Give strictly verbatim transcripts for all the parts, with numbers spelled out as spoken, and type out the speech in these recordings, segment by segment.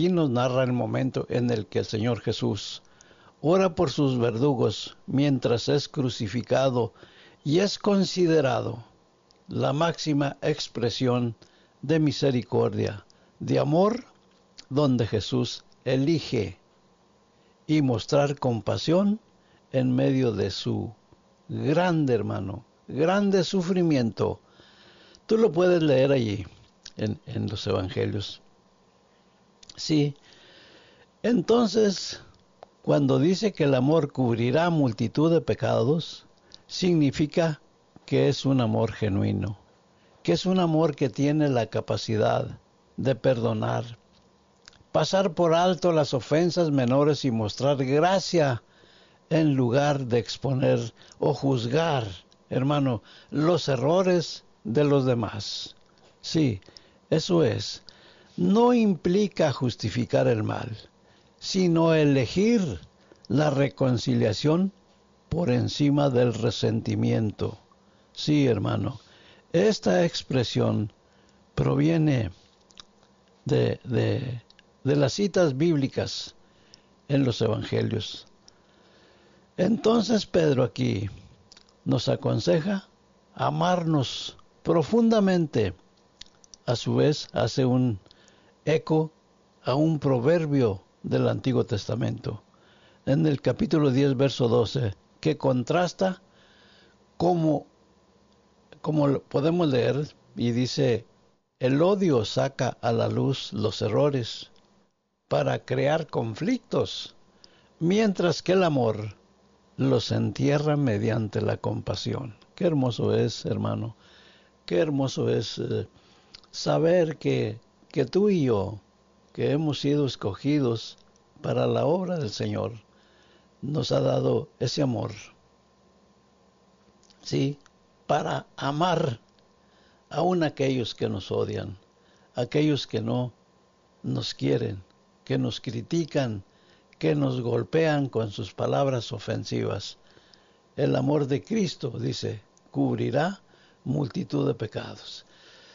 aquí nos narra el momento en el que el Señor Jesús ora por sus verdugos mientras es crucificado y es considerado la máxima expresión de misericordia, de amor, donde Jesús elige y mostrar compasión en medio de su grande, hermano, grande sufrimiento. Tú lo puedes leer allí en, en los evangelios. Sí, entonces, cuando dice que el amor cubrirá multitud de pecados, significa que es un amor genuino, que es un amor que tiene la capacidad de perdonar, pasar por alto las ofensas menores y mostrar gracia en lugar de exponer o juzgar, hermano, los errores de los demás. Sí, eso es. No implica justificar el mal, sino elegir la reconciliación por encima del resentimiento. Sí, hermano, esta expresión proviene de, de, de las citas bíblicas en los evangelios. Entonces Pedro aquí nos aconseja amarnos profundamente. A su vez hace un eco a un proverbio del Antiguo Testamento, en el capítulo diez, verso doce, que contrasta como, como podemos leer, y dice: el odio saca a la luz los errores para crear conflictos, mientras que el amor los entierra mediante la compasión. Qué hermoso es, hermano, qué hermoso es eh, saber que, que tú y yo, que hemos sido escogidos para la obra del Señor, nos ha dado ese amor, sí, para amar aún aquellos que nos odian, aquellos que no nos quieren, que nos critican, que nos golpean con sus palabras ofensivas. El amor de Cristo, dice, cubrirá multitud de pecados.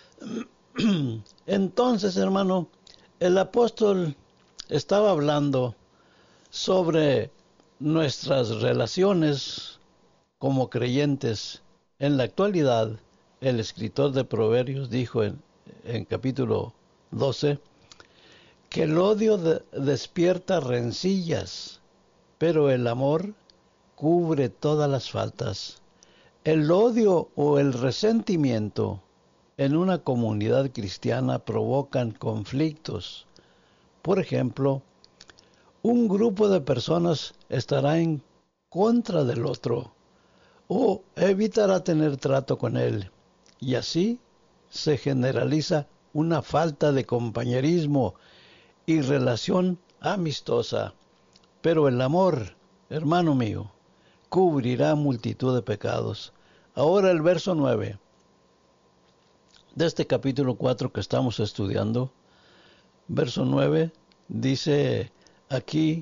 Entonces, hermano, el apóstol estaba hablando sobre nuestras relaciones como creyentes. En la actualidad, el escritor de Proverbios dijo en, en capítulo doce, que el odio de, despierta rencillas, pero el amor cubre todas las faltas. El odio o el resentimiento en una comunidad cristiana provocan conflictos. Por ejemplo, un grupo de personas estará en contra del otro o evitará tener trato con él, y así se generaliza una falta de compañerismo y relación amistosa. Pero el amor, hermano mío, cubrirá multitud de pecados. Ahora el verso nueve de este capítulo cuatro que estamos estudiando, verso nueve, dice aquí: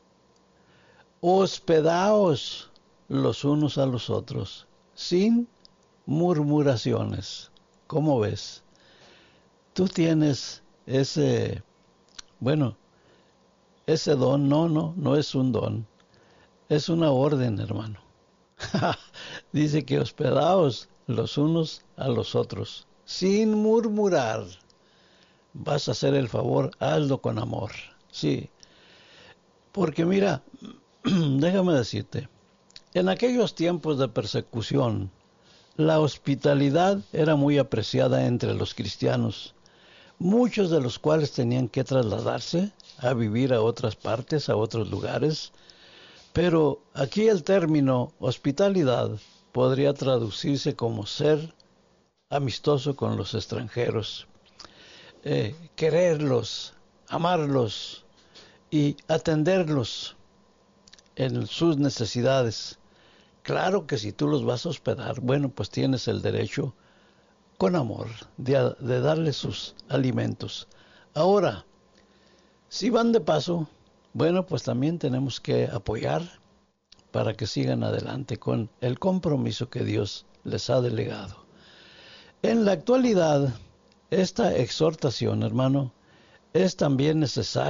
hospedaos los unos a los otros, sin murmuraciones. ¿Cómo ves? Tú tienes ese, bueno, ese don. No, no, no es un don, es una orden, hermano. Dice que hospedaos los unos a los otros, sin murmurar. Vas a hacer el favor, hazlo con amor. Sí, porque mira, déjame decirte, en aquellos tiempos de persecución, la hospitalidad era muy apreciada entre los cristianos, muchos de los cuales tenían que trasladarse a vivir a otras partes, a otros lugares. Pero aquí el término hospitalidad podría traducirse como ser amistoso con los extranjeros, eh, quererlos, amarlos y atenderlos en sus necesidades. Claro que si tú los vas a hospedar, bueno, pues tienes el derecho, con amor, de, de darles sus alimentos. Ahora, si van de paso, bueno, pues también tenemos que apoyar para que sigan adelante con el compromiso que Dios les ha delegado. En la actualidad, esta exhortación, hermano, es también necesaria